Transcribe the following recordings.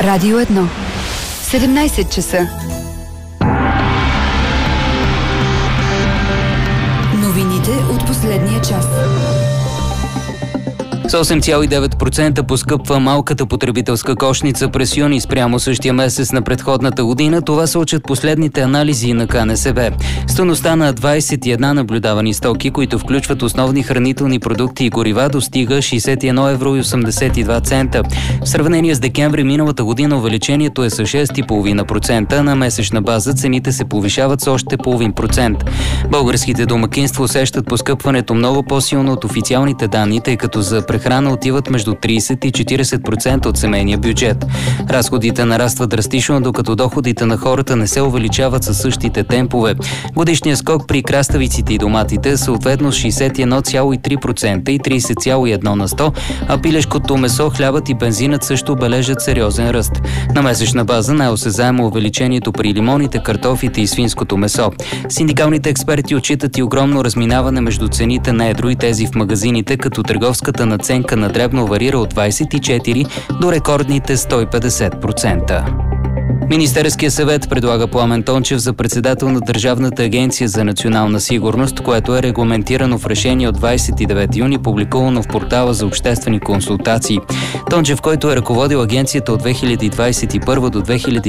Радио 1. 17 часа. Новините от последния час. С 8,9% поскъпва малката потребителска кошница през юни спрямо същия месец на предходната година. Това сочат последните анализи на КНСБ. Стойността на 21 наблюдавани стоки, които включват основни хранителни продукти и горива, достига 61,82 евро. В сравнение с декември миналата година увеличението е с 6,5%. На месечна база цените се повишават с още 0,5%. Българските домакинства усещат поскъпването много по-силно от официалните данни, тъй като за прехрана отиват между 30 и 40% от семейния бюджет. Разходите нарастват драстично, докато доходите на хората не се увеличават със същите темпове. Годишният скок при краставиците и доматите е съответно 61,3% и 30,1%, а пилешкото месо, хлябът и бензинът също бележат сериозен ръст. На месечна база най-осезаемо увеличението при лимоните, картофите и свинското месо. Синдикалните експерти отчитат и огромно разминаване между цените на едро и тези в магазините, като търговската надценка на дребно варира от 24 до рекордните 150%. Министерският съвет предлага Пламен Тончев за председател на Държавната агенция за национална сигурност, което е регламентирано в решение от 29 юни, публикувано в портала за обществени консултации. Тончев, който е ръководил агенцията от 2021 до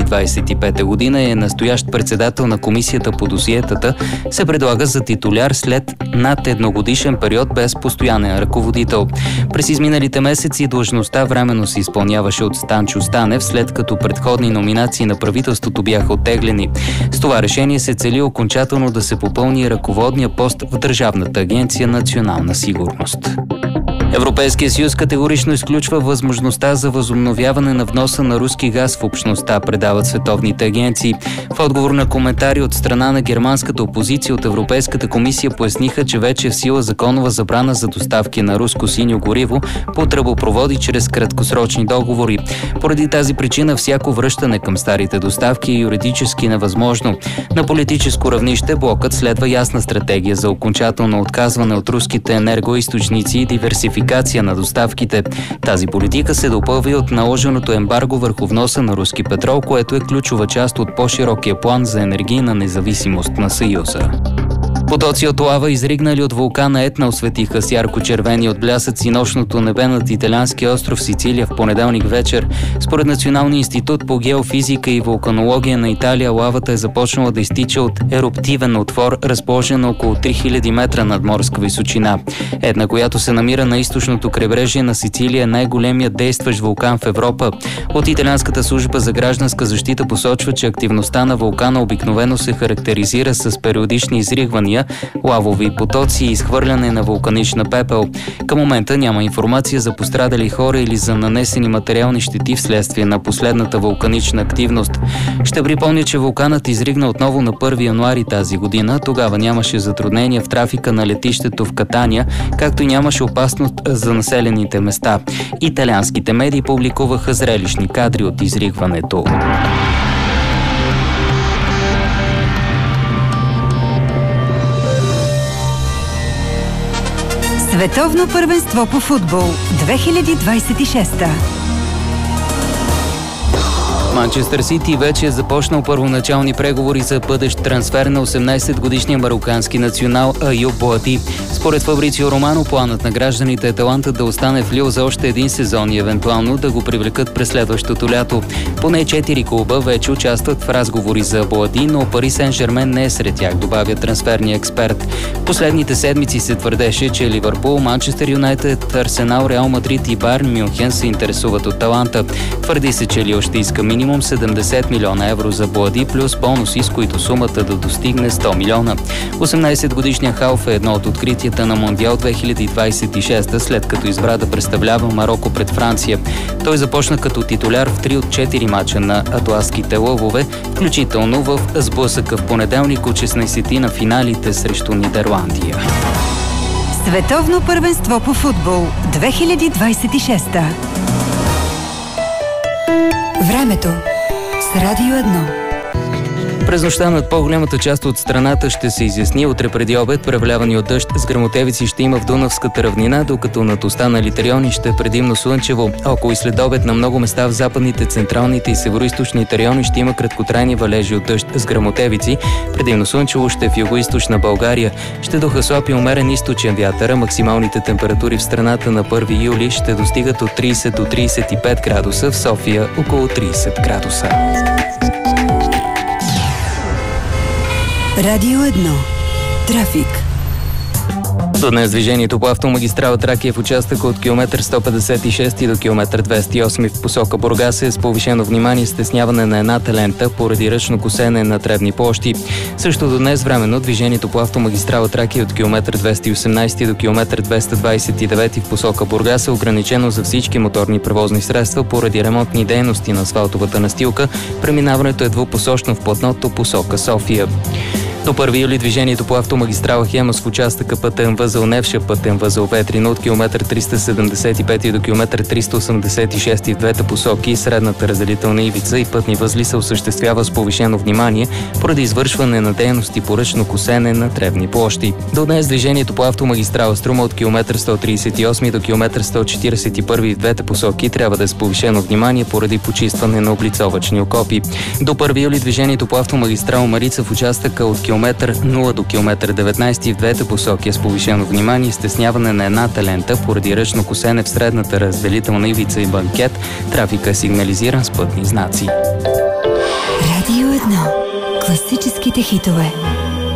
2025 година и е настоящ председател на комисията по досиетата, се предлага за титуляр след над едногодишен период без постоянен ръководител. През изминалите месеци длъжността временно се изпълняваше от Станчо Станев, след като предходни номинации на правителството бяха оттеглени. С това решение се цели окончателно да се попълни ръководния пост в Държавната агенция национална сигурност. Европейския съюз категорично изключва възможността за възобновяване на вноса на руски газ в общността, предават световните агенции. В отговор на коментари от страна на германската опозиция от Европейската комисия поясниха, че вече е в сила законова забрана за доставки на руско синьо гориво по тръбопроводи чрез краткосрочни договори. Поради тази причина всяко връщане към старите доставки е юридически невъзможно. На политическо равнище блокът следва ясна стратегия за окончателно отказване от руските енергоизточници и диверсификация на доставките. Тази политика се допълва от наложеното ембарго върху вноса на руски петрол, което е ключова част от по-широкия план за енергийна независимост на Съюза. Потоци от лава, изригнали от вулкана Етна, осветиха с ярко-червени от блясъци нощното небе над италианския остров Сицилия в понеделник вечер. Според Националния институт по геофизика и вулканология на Италия, лавата е започнала да изтича от еруптивен отвор, разположен на около 3000 метра над морска височина. Етна, която се намира на източното крайбрежие на Сицилия, е най-големият действащ вулкан в Европа. От Италианската служба за гражданска защита посочва, че активността на вулкана обикновено се характеризира с периодични изригвания, лавови потоци и изхвърляне на вулканична пепел. Към момента няма информация за пострадали хора или за нанесени материални щети вследствие на последната вулканична активност. Ще припомня, че вулканът изригна отново на 1 януари тази година. Тогава нямаше затруднения в трафика на летището в Катания, както и нямаше опасност за населените места. Италианските медии публикуваха зрелищни кадри от изригването. Световно първенство по футбол 2026. Манчестър Сити вече е започнал първоначални преговори за бъдещ трансфер на 18-годишния марокански национал Аюб Боати. Според Фабрицио Романо, планът на гражданите е талантът да остане в Лил за още един сезон и евентуално да го привлекат през следващото лято. Поне 4 клуба вече участват в разговори за Боати, но Пари Сен-Жермен не е сред тях, добавя трансферния експерт. Последните седмици се твърдеше, че Ливърпул, Манчестър Юнайтед, Арсенал, Реал Мадрид и Байерн Мюнхен се интересуват от таланта. Твърди се, че Лил ще иска минимум 70 милиона евро за Боати, плюс бонуси, с които сумата да достигне 100 милиона. 18-годишният халф е едно от откритията на Мондиал 2026, след като избра да представлява Мароко пред Франция. Той започна като титуляр в 3 от 4 мача на атласките лъвове, включително в сблъсъка в понеделник от 16 на финалите срещу Нидерландия. Световно първенство по футбол 2026. Времето с Радио 1. През нощта над по-голямата част от страната ще се изясни. Утре преди обед превалявани от дъжд с гръмотевици ще има в Дунавската равнина, докато над останалите райони ще е предимно слънчево. Около и след обед на много места в западните, централните и североизточните райони ще има краткотрайни валежи от дъжд с гръмотевици. Предимно слънчево ще е в югоизточна България. Ще духа слаб и умерен източен вятър. Максималните температури в страната на 1 юли ще достигат от 30 до 35 градуса, в София около 30 градуса. Радио 1. Трафик. До днес движението по автомагистрала Тракия в участъка от километър 156 до километър 208 в посока Бургас е с повишено внимание стесняване на едната лента поради ръчно косене на тревни площи. Също до днес временно движението по автомагистрала Тракия от километър 218 до километър 229 в посока Бургас е ограничено за всички моторни превозни средства поради ремонтни дейности на асфалтовата настилка. Преминаването е двупосочно в платното посока София. До 1 юли движението по автомагистрала Хемус в участъка пътен възел Невша, пътен възел Ветрино от километър 375 до километър 386 в двете посоки, средната разделителна ивица и пътни възли се осъществява с повишено внимание поради извършване на дейности по ръчно косене на тревни площи. До днес движението по автомагистрала Струма от километър 138 до километър 141 в двете посоки трябва да е с повишено внимание поради почистване на облицовъчни окопи. До 1 юли движението по автомагистрала Марица в участъка от километър 0 до километър 19 в двете посоки е с повишено внимание и стесняване на едната лента поради ръчно косене в средната разделителна ивица и банкет. Трафика е сигнализиран с пътни знаци. Радио 1. Класическите хитове.